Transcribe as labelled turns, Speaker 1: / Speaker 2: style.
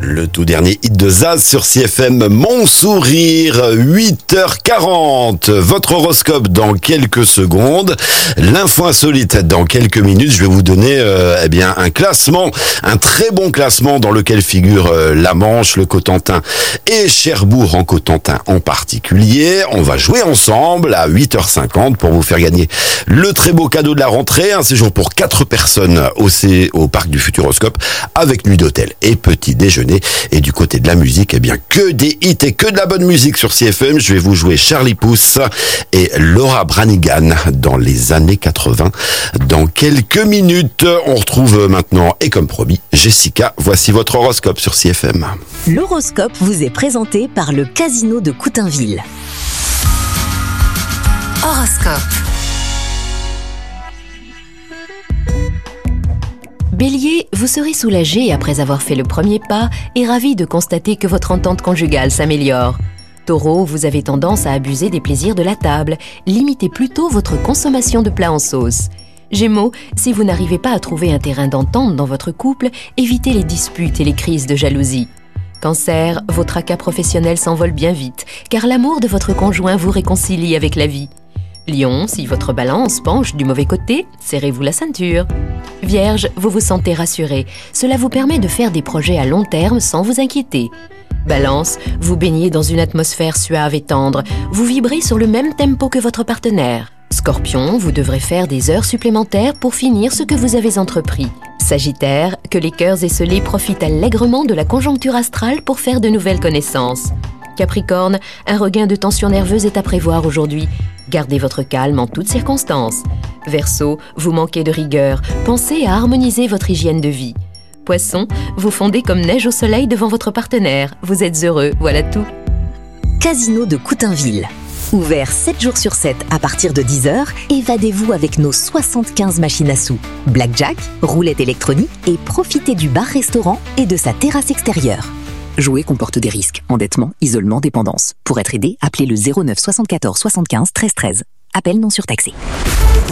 Speaker 1: Le tout dernier hit de Zaz sur CFM, Mon Sourire, 8h40. Votre horoscope dans quelques secondes. L'info insolite dans quelques minutes. Je vais vous donner un classement, un très bon classement dans lequel figurent la Manche, le Cotentin et Cherbourg en Cotentin en particulier. On va jouer ensemble à 8h50 pour vous faire gagner le très beau cadeau de la rentrée. Un séjour pour 4 personnes au parc du Futuroscope avec nuit d'hôtel et petit déjeuner. Et du côté de la musique, que des hits et que de la bonne musique sur CFM. Je vais vous jouer Charlie Puth et Laura Branigan dans les années 80. Dans quelques minutes, on retrouve maintenant, et comme promis, Jessica. Voici votre horoscope sur CFM.
Speaker 2: L'horoscope vous est présenté par le Casino de Coutainville. Horoscope. Bélier, vous serez soulagé après avoir fait le premier pas et ravi de constater que votre entente conjugale s'améliore. Taureau, vous avez tendance à abuser des plaisirs de la table. Limitez plutôt votre consommation de plats en sauce. Gémeaux, si vous n'arrivez pas à trouver un terrain d'entente dans votre couple, évitez les disputes et les crises de jalousie. Cancer, vos tracas professionnels s'envolent bien vite, car l'amour de votre conjoint vous réconcilie avec la vie. Lion, si votre balance penche du mauvais côté, serrez-vous la ceinture. Vierge, vous vous sentez rassuré. Cela vous permet de faire des projets à long terme sans vous inquiéter. Balance, vous baignez dans une atmosphère suave et tendre. Vous vibrez sur le même tempo que votre partenaire. Scorpion, vous devrez faire des heures supplémentaires pour finir ce que vous avez entrepris. Sagittaire, que les cœurs esselés profitent allègrement de la conjoncture astrale pour faire de nouvelles connaissances. Capricorne, un regain de tension nerveuse est à prévoir aujourd'hui. Gardez votre calme en toutes circonstances. Verseau, vous manquez de rigueur. Pensez à harmoniser votre hygiène de vie. Poisson, vous fondez comme neige au soleil devant votre partenaire. Vous êtes heureux, voilà tout. Casino de Coutainville. Ouvert 7 jours sur 7 à partir de 10h, évadez-vous avec nos 75 machines à sous. Blackjack, roulette électronique et profitez du bar-restaurant et de sa terrasse extérieure.
Speaker 3: Jouer comporte des risques, endettement, isolement, dépendance. Pour être aidé, appelez le 09 74 75 13 13. Appel non surtaxé.